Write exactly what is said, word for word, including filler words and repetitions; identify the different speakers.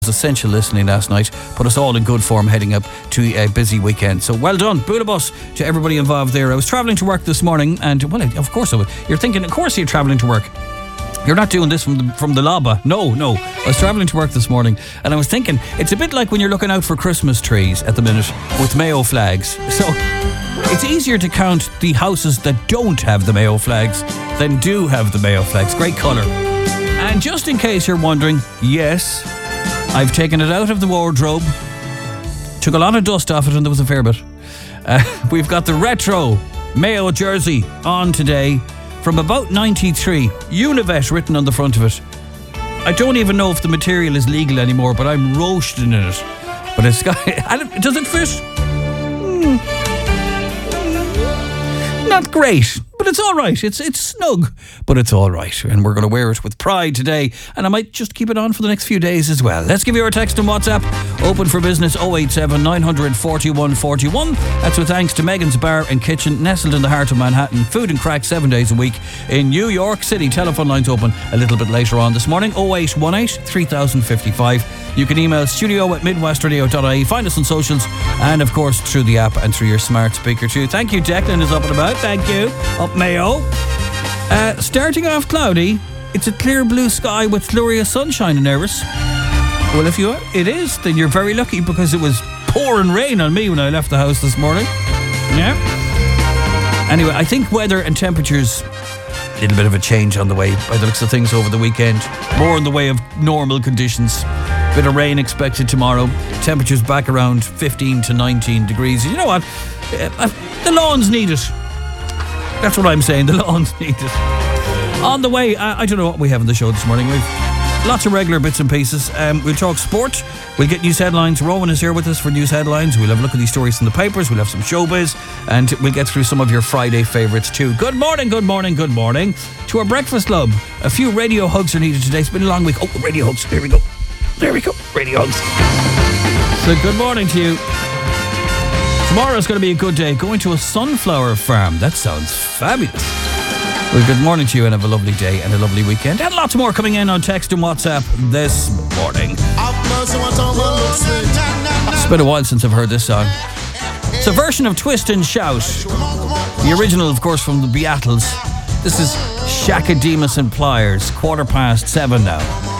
Speaker 1: Essential listening last night, put us all in good form heading up to a busy weekend. So well done, Boolabus, to everybody involved there. I was travelling to work this morning, and well, of course I would. You're thinking, of course you're travelling to work. You're not doing this from the, from the laba. No, no. I was travelling to work this morning, and I was thinking, it's a bit like when you're looking out for Christmas trees at the minute with Mayo flags. So it's easier to count the houses that don't have the Mayo flags than do have the Mayo flags. Great colour. And just in case you're wondering, yes, I've taken it out of the wardrobe, took a lot of dust off it, and there was a fair bit. Uh, we've got the retro Mayo jersey on today from about ninety-three. Univet written on the front of it. I don't even know if the material is legal anymore, but I'm roasting in it. But it's got... Does it fit? Hmm. Not great. But it's all right. It's it's snug, but it's all right. And we're going to wear it with pride today. And I might just keep it on for the next few days as well. Let's give you our text and WhatsApp. Open for business oh eight seven, nine four one, four one. That's with thanks to Megan's Bar and Kitchen, nestled in the heart of Manhattan. Food and crack seven days a week in New York City. Telephone lines open a little bit later on this morning. oh eight one eight, three thousand fifty-five. You can email studio at midwestradio dot I E. Find us on socials and, of course, through the app and through your smart speaker too. Thank you, Declan is up and about. Thank you. Up Mayo. Uh, starting off cloudy, it's a clear blue sky with glorious sunshine in Erris. Well, if you it is, then you're very lucky, because it was pouring rain on me when I left the house this morning. Yeah. Anyway, I think weather and temperatures, a little bit of a change on the way by the looks of things over the weekend. More in the way of normal conditions. Bit of rain expected tomorrow. Temperatures back around fifteen to nineteen degrees. You know what? Uh, the lawns need it. That's what I'm saying. The lawns need it. On the way, I, I don't know what we have in the show this morning. We've lots of regular bits and pieces. Um, we'll talk sport. We'll get news headlines. Rowan is here with us for news headlines. We'll have a look at these stories in the papers. We'll have some showbiz. And we'll get through some of your Friday favourites too. Good morning, good morning, good morning. To our breakfast club. A few radio hugs are needed today. It's been a long week. Oh, radio hugs. There we go. There we go. Radio hugs. So good morning to you. Tomorrow's going to be a good day. Going to a sunflower farm. That sounds fabulous. Well, good morning to you, and have a lovely day and a lovely weekend. And lots more coming in on text and WhatsApp this morning. It's been a while since I've heard this song. It's a version of Twist and Shout. The original, of course, from the Beatles. This is Shaka Demus and Pliers. Quarter past seven now.